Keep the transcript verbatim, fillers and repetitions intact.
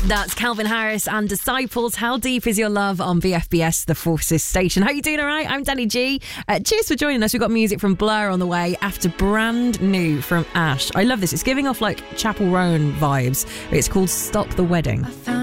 That's Calvin Harris and Disciples. How deep is your love on V F B S, the Forces station? How are you doing? All right. I'm Danny G. Uh, cheers for joining us. We've got music from Blur on the way after brand new from Ash. I love this. It's giving off like Chapel Roan vibes. It's called Stop the Wedding.